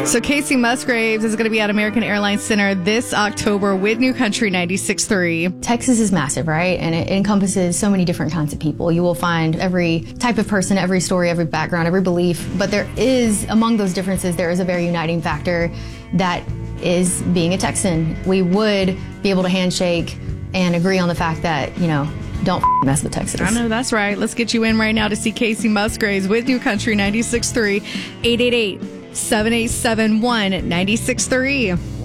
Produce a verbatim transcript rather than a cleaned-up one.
So Casey Musgraves is going to be at American Airlines Center this October with New Country ninety-six point three. Texas is massive, right? And it encompasses so many different kinds of people. You will find every type of person, every story, every background, every belief. But there is, among those differences, there is a very uniting factor that is being a Texan. We would be able to handshake and agree on the fact that, you know, don't f- mess with Texas. I know, that's right. Let's get you in right now to see Casey Musgraves with New Country ninety-six point three. eight eight eight, seven eight seven, one nine six three.